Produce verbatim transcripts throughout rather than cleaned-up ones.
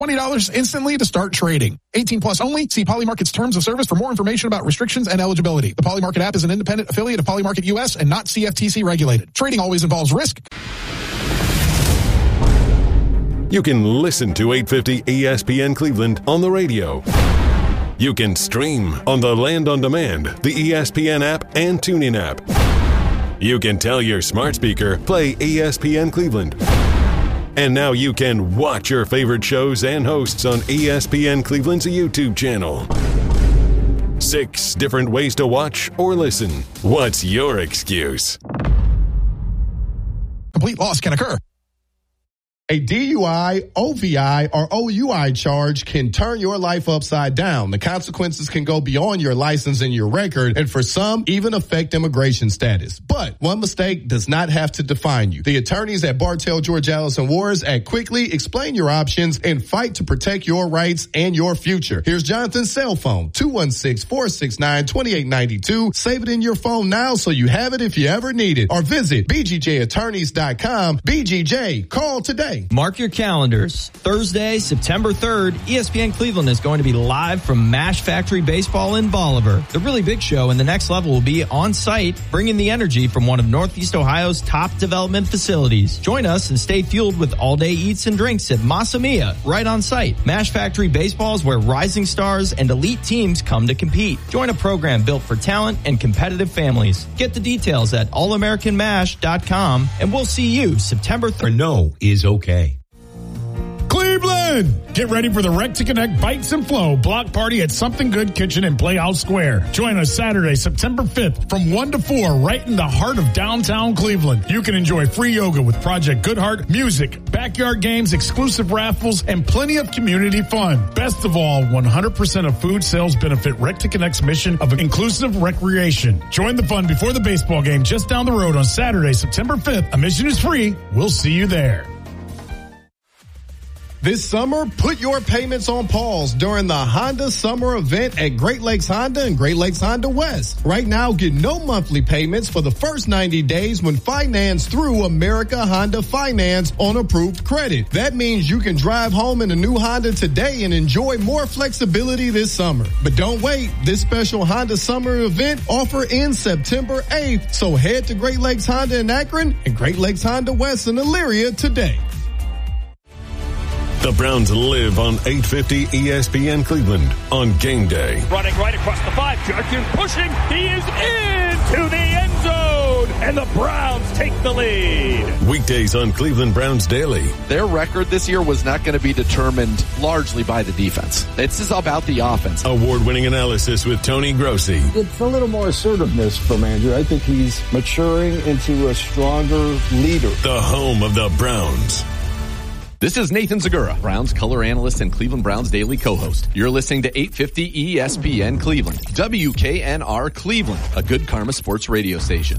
twenty dollars instantly to start trading. eighteen plus only. See Polymarket's terms of service for more information about restrictions and eligibility. The Polymarket app is an independent affiliate of Polymarket U S and not C F T C regulated. Trading always involves risk. You can listen to eight fifty E S P N Cleveland on the radio. You can stream on the Land on Demand, the E S P N app, and TuneIn app. You can tell your smart speaker, play E S P N Cleveland. And now you can watch your favorite shows and hosts on E S P N Cleveland's YouTube channel. Six different ways to watch or listen. What's your excuse? Complete loss can occur. A D U I, O V I, or O U I charge can turn your life upside down. The consequences can go beyond your license and your record, and for some, even affect immigration status. But one mistake does not have to define you. The attorneys at Bartell, George Allison Wars act quickly, explain your options, and fight to protect your rights and your future. Here's Jonathan's cell phone, two one six, four six nine, two eight nine two. Save it in your phone now so you have it if you ever need it. Or visit B G J attorneys dot com. B G J, call today. Mark your calendars. Thursday, September third, E S P N Cleveland is going to be live from MASH Factory Baseball in Bolivar. The really big show and the next level will be on site, bringing the energy from one of Northeast Ohio's top development facilities. Join us and stay fueled with all-day eats and drinks at Masa Mia, right on site. MASH Factory Baseball is where rising stars and elite teams come to compete. Join a program built for talent and competitive families. Get the details at all american mash dot com, and we'll see you September third. No is okay. Cleveland! Get ready for the Rec to Connect Bites and Flow block party at Something Good Kitchen in Playhouse Square. Join us Saturday, September fifth from one to four right in the heart of downtown Cleveland. You can enjoy free yoga with Project Goodheart, music, backyard games, exclusive raffles, and plenty of community fun. Best of all, one hundred percent of food sales benefit Rec to Connect's mission of inclusive recreation. Join the fun before the baseball game just down the road on Saturday, September fifth. Admission is free. We'll see you there. This summer, put your payments on pause during the Honda Summer Event at Great Lakes Honda and Great Lakes Honda West. Right now, get no monthly payments for the first ninety days when financed through America Honda Finance on approved credit. That means you can drive home in a new Honda today and enjoy more flexibility this summer. But don't wait. This special Honda Summer Event offer ends September eighth. So head to Great Lakes Honda in Akron and Great Lakes Honda West in Elyria today. The Browns live on eight fifty E S P N Cleveland on game day. Running right across the five. Jarkin pushing. He is into the end zone. And the Browns take the lead. Weekdays on Cleveland Browns Daily. Their record this year was not going to be determined largely by the defense. It's just about the offense. Award-winning analysis with Tony Grossi. It's a little more assertiveness from Andrew. I think he's maturing into a stronger leader. The home of the Browns. This is Nathan Zagura, Browns color analyst and Cleveland Browns Daily co-host. You're listening to eight fifty E S P N Cleveland, W K N R Cleveland, a Good Karma sports radio station.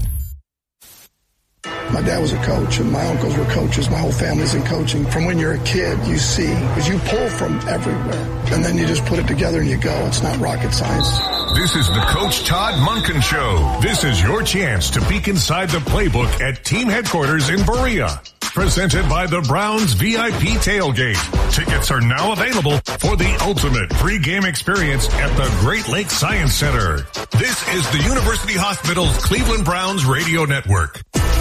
My dad was a coach, and my uncles were coaches. My whole family's in coaching. From when you're a kid, you see, because you pull from everywhere, and then you just put it together and you go. It's not rocket science. This is the Coach Todd Monken Show. This is your chance to peek inside the playbook at team headquarters in Berea. Presented by the Browns V I P Tailgate. Tickets are now available for the ultimate pregame experience at the Great Lakes Science Center. This is the University Hospital's Cleveland Browns Radio Network.